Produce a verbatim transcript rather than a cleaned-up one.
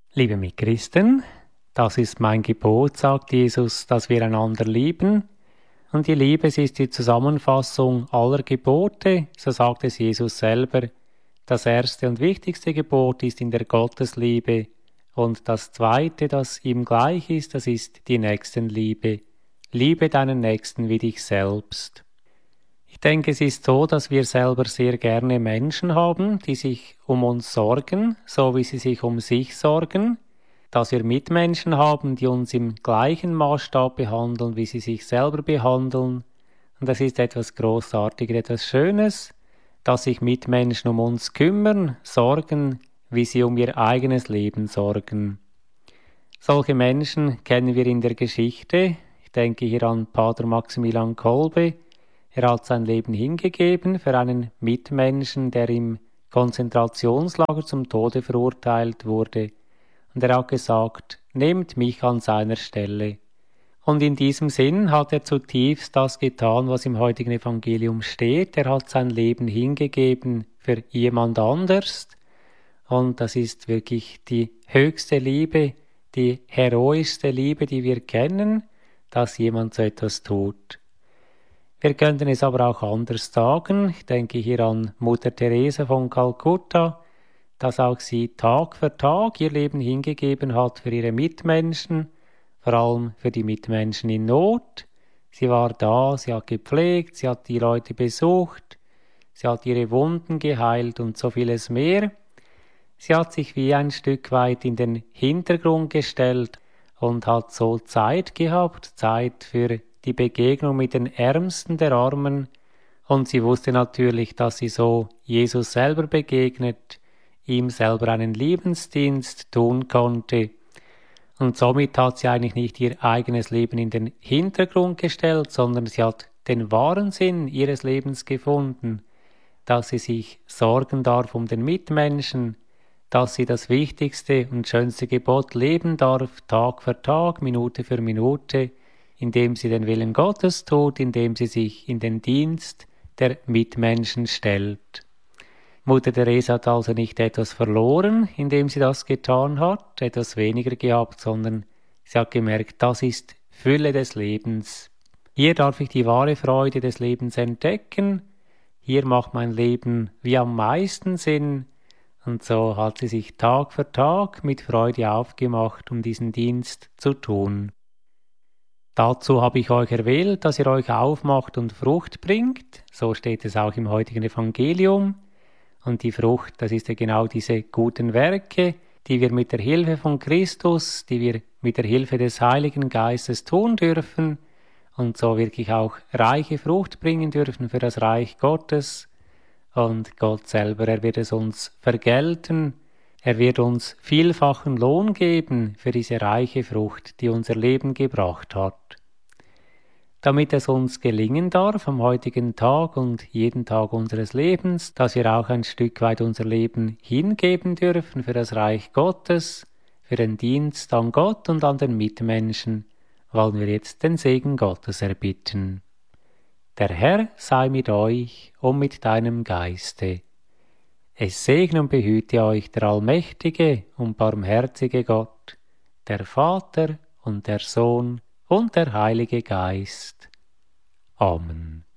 Liebe Mitchristen, das ist mein Gebot, sagt Jesus, dass wir einander lieben. Und die Liebe, sie ist die Zusammenfassung aller Gebote, so sagt es Jesus selber. Das erste und wichtigste Gebot ist in der Gottesliebe. Und das zweite, das ihm gleich ist, das ist die Nächstenliebe. Liebe deinen Nächsten wie dich selbst. Ich denke, es ist so, dass wir selber sehr gerne Menschen haben, die sich um uns sorgen, so wie sie sich um sich sorgen, dass wir Mitmenschen haben, die uns im gleichen Maßstab behandeln, wie sie sich selber behandeln. Und das ist etwas Großartiges, etwas Schönes, dass sich Mitmenschen um uns kümmern, sorgen, wie sie um ihr eigenes Leben sorgen. Solche Menschen kennen wir in der Geschichte. Ich denke hier an Pater Maximilian Kolbe. Er hat sein Leben hingegeben für einen Mitmenschen, der im Konzentrationslager zum Tode verurteilt wurde. Und er hat gesagt, nehmt mich an seiner Stelle. Und in diesem Sinn hat er zutiefst das getan, was im heutigen Evangelium steht. Er hat sein Leben hingegeben für jemand anders. Und das ist wirklich die höchste Liebe, die heroischste Liebe, die wir kennen, dass jemand so etwas tut. Wir könnten es aber auch anders sagen. Ich denke hier an Mutter Teresa von Kalkutta, dass auch sie Tag für Tag ihr Leben hingegeben hat für ihre Mitmenschen, vor allem für die Mitmenschen in Not. Sie war da, sie hat gepflegt, sie hat die Leute besucht, sie hat ihre Wunden geheilt und so vieles mehr. Sie hat sich wie ein Stück weit in den Hintergrund gestellt und hat so Zeit gehabt, Zeit für die Begegnung mit den Ärmsten der Armen. Und sie wusste natürlich, dass sie so Jesus selber begegnet, ihm selber einen Liebesdienst tun konnte. Und somit hat sie eigentlich nicht ihr eigenes Leben in den Hintergrund gestellt, sondern sie hat den wahren Sinn ihres Lebens gefunden, dass sie sich sorgen darf um den Mitmenschen, dass sie das wichtigste und schönste Gebot leben darf, Tag für Tag, Minute für Minute, indem sie den Willen Gottes tut, indem sie sich in den Dienst der Mitmenschen stellt. Mutter Teresa hat also nicht etwas verloren, indem sie das getan hat, etwas weniger gehabt, sondern sie hat gemerkt, das ist Fülle des Lebens. Hier darf ich die wahre Freude des Lebens entdecken, hier macht mein Leben wie am meisten Sinn, und so hat sie sich Tag für Tag mit Freude aufgemacht, um diesen Dienst zu tun. Dazu habe ich euch erwählt, dass ihr euch aufmacht und Frucht bringt, so steht es auch im heutigen Evangelium. Und die Frucht, das ist ja genau diese guten Werke, die wir mit der Hilfe von Christus, die wir mit der Hilfe des Heiligen Geistes tun dürfen und so wirklich auch reiche Frucht bringen dürfen für das Reich Gottes. Und Gott selber, er wird es uns vergelten, er wird uns vielfachen Lohn geben für diese reiche Frucht, die unser Leben gebracht hat. Damit es uns gelingen darf am heutigen Tag und jeden Tag unseres Lebens, dass wir auch ein Stück weit unser Leben hingeben dürfen für das Reich Gottes, für den Dienst an Gott und an den Mitmenschen, wollen wir jetzt den Segen Gottes erbitten. Der Herr sei mit euch und mit deinem Geiste. Es segne und behüte euch der allmächtige und barmherzige Gott, der Vater und der Sohn und der Heilige Geist. Amen.